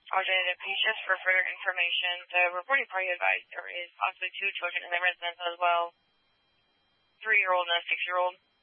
Alternative just for further information, the reporting party advised there is possibly 2 children in the residence as well, 3-year-old and a 6-year-old.